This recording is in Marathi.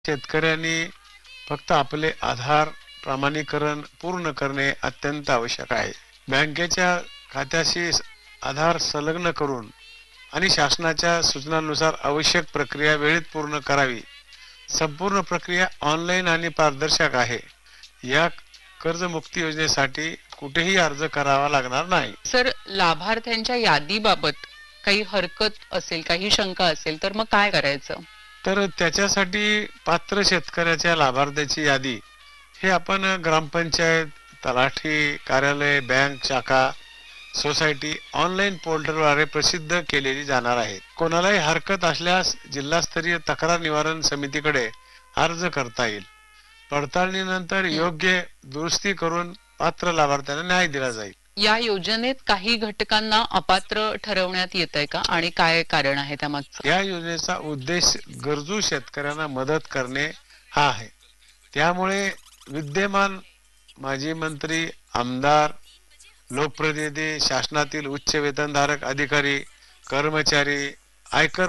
शेतकऱ्यांनी फक्त आपले आधार प्रमाणीकरण पूर्ण करणे अत्यंत आवश्यक आहे. बँकेच्या खात्याशी आधार संलग्न करून आणि शासनाच्या सूचनांनुसार आवश्यक प्रक्रिया वेळेत पूर्ण करावी. संपूर्ण प्रक्रिया ऑनलाईन आणि पारदर्शक आहे. या कर्जमुक्ती योजनेसाठी कुठेही अर्ज करावा लागणार नाही. सर, लाभार्थ्यांच्या यादीबाबत काही हरकत असेल, काही शंका असेल तर मग काय करायचं? तर त्याच्यासाठी पात्र शेतकऱ्याच्या लाभार्थ्याची यादी हे आपण ग्रामपंचायत, तलाठी कार्यालय, बँक शाखा, सोसायटी ऑनलाईन पोर्टलद्वारे प्रसिद्ध केलेली जाणार आहे. कोणालाही हरकत असल्यास जिल्हास्तरीय तक्रार निवारण समितीकडे अर्ज करता येईल. पडताळणीनंतर योग्य दुरुस्ती करून पात्र लाभार्थ्यांना न्याय दिला जाईल. या योजनेत काही घटकांना अपात्र ठरवण्यात येत आहे का आणि काय कारण आहे त्यामागचं? या योजनेचा उद्देश गरजू शेतकऱ्यांना मदत करणे हा आहे. त्यामुळे विद्यमान माजी मंत्री, आमदार, लोकप्रतिनिधी, शासनातील उच्च वेतनधारक अधिकारी, कर्मचारी, आयकर